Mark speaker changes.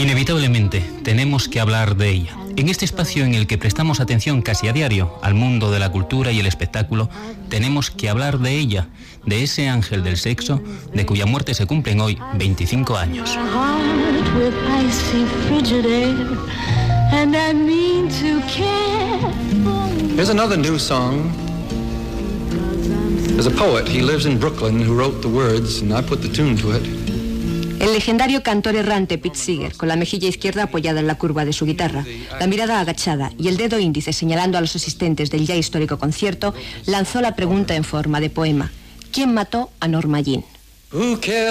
Speaker 1: Inevitablemente, tenemos que hablar de ella. En este espacio en el que prestamos atención casi a diario al mundo de la cultura y el espectáculo, tenemos que hablar de ella, de ese ángel del sexo, de cuya muerte se cumplen hoy 25 años.
Speaker 2: Here's another new song. There's a poet, he lives in Brooklyn, who wrote the words, and I put the tune to it.
Speaker 3: El legendario cantor errante Pete Seeger, con la mejilla izquierda apoyada en la curva de su guitarra, la mirada agachada y el dedo índice señalando a los asistentes del ya histórico concierto, lanzó la pregunta en forma de poema: ¿quién mató a Norma Jean?